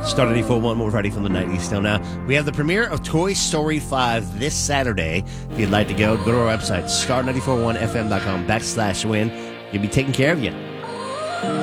Star 94.1, more Friday from the 90s still now. We have the premiere of Toy Story 5 this Saturday. If you'd like to go to our website, star941fm.com/win. You'll be taking care of you.